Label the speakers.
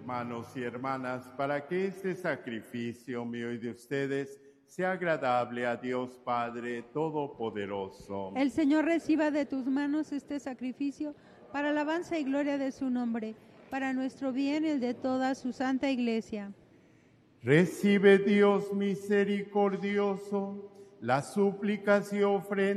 Speaker 1: hermanos y hermanas, para que este sacrificio mío y de ustedes sea agradable a Dios Padre Todopoderoso.
Speaker 2: El Señor reciba de tus manos este sacrificio para alabanza y gloria de su nombre, para nuestro bien y el de toda su santa Iglesia.
Speaker 1: Recibe, Dios misericordioso, las súplicas y ofrendas